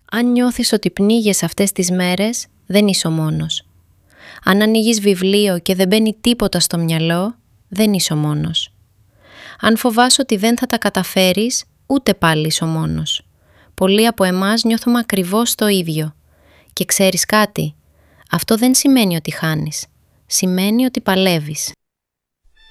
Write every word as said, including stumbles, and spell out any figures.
Αν νιώθεις ότι πνίγεσαι αυτές τις μέρες, δεν είσαι ο μόνος. Αν ανοίγεις βιβλίο και δεν μπαίνει τίποτα στο μυαλό, δεν είσαι ο μόνος. Αν φοβάσαι ότι δεν θα τα καταφέρεις, ούτε πάλι είσαι ο μόνος. Πολλοί από εμάς νιώθουμε ακριβώς το ίδιο. Και ξέρεις κάτι, αυτό δεν σημαίνει ότι χάνεις. Σημαίνει ότι παλεύεις.